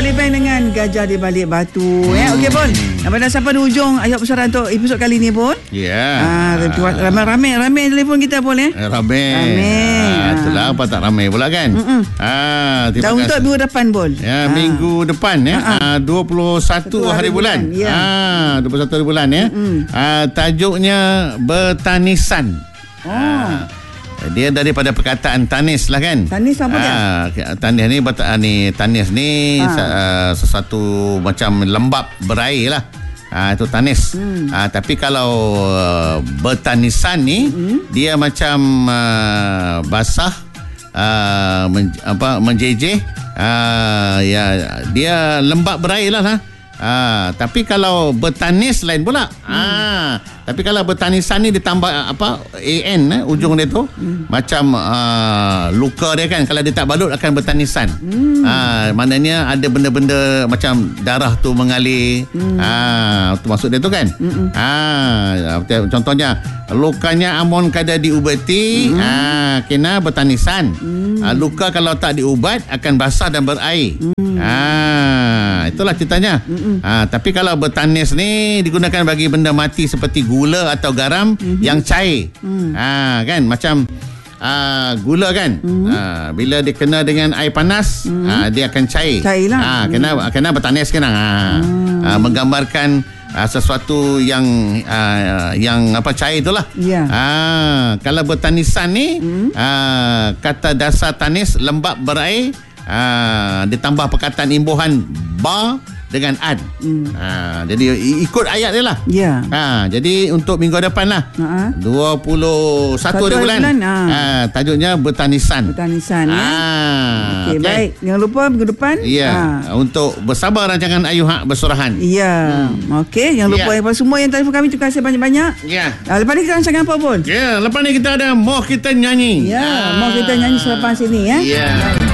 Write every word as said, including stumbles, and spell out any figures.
Balik Bank dengan Gajah di Balik Batu. Hmm. Eh, okey Pun. Pada sampai di ujung ayat besaran untuk episod kali ni Pun. Ya. Yeah. Ah, ramai-ramai ramai telefon kita Pun eh. Ramai. Ramai. Ah, itulah apa tak ramai pula kan. Mm-mm. Ah, Dan untuk minggu depan Pun. Ya, ah. minggu depan ya. Ah, dua puluh satu hari, hari bulan. bulan. Ya. Ah, dua puluh satu hari bulan ya. Ah, tajuknya bertanisan. Oh. Ah, dia daripada perkataan tanis lah kan. Tanis apa dia? Ah, tanis ni ni tanis ni ha. uh, sesuatu macam lembap berair lah. Ah, itu tanis. Hmm. Ah, tapi kalau uh, bertanisan ni hmm. dia macam uh, basah, uh, men, apa menjejeh. Ah, ya dia lembap berair lah. Ha? Ah, tapi kalau bertanis lain pula. Hmm. Ah, tapi kalau bertanisan ni ditambah apa an eh, ujung dia tu hmm. macam uh, luka dia kan, kalau dia tak balut akan bertanisan. Hmm. Ah, maknanya ada benda-benda macam darah tu mengalir. Hmm. Ah, tu maksud dia tu kan. Hmm. Ah, contohnya lukanya amun kada diubati, hmm. ah kena bertanisan. Hmm. Ah, luka kalau tak diubat akan basah dan berair. Hmm. Ah, itulah ceritanya. Hmm. Ah, tapi kalau bertanis ni digunakan bagi benda mati seperti gula atau garam mm-hmm. yang cair. Mm. Ah, kan macam ah, gula kan. Mm. Ah, bila dia kena dengan air panas, mm. ah, dia akan cair. Cairlah. Ah, kena mm. kena bertanis kena. Ah, mm. ah, menggambarkan ah, sesuatu yang ah, yang apa cair itulah. Yeah. Ah, kalau bertanisan ni mm. ah, kata dasar tanis lembap berair, ah, ditambah perkataan imbuhan ba dengan ad. Hmm. Ha, jadi ikut ayat dia lah. Ya. Ha, jadi untuk minggu depan lah. Uh-huh. dua puluh satu hari bulan. bulan ha. Ha, tajuknya bertanisan. Bertanisan ha. ya. Okey, okay. Baik. Jangan lupa minggu depan. Ya. Ha. Untuk bersabar rancangan Ayuh Hak Bersurahan. Ya. Hmm. Okey, jangan lupa ya. Semua yang telefon kami, terima kasih banyak-banyak. Ya. Ha, lepas ni kita rancangan apa pun? Ya, lepas ni kita ada Moh Kita Nyanyi. Ya, ha. Moh Kita Nyanyi selepas ini ya. Ya.